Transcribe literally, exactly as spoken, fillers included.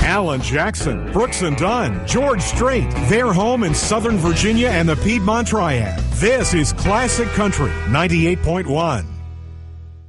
Alan Jackson, Brooks and Dunn, George Strait. They're home in Southern Virginia and the Piedmont Triad. This is Classic Country ninety-eight point one.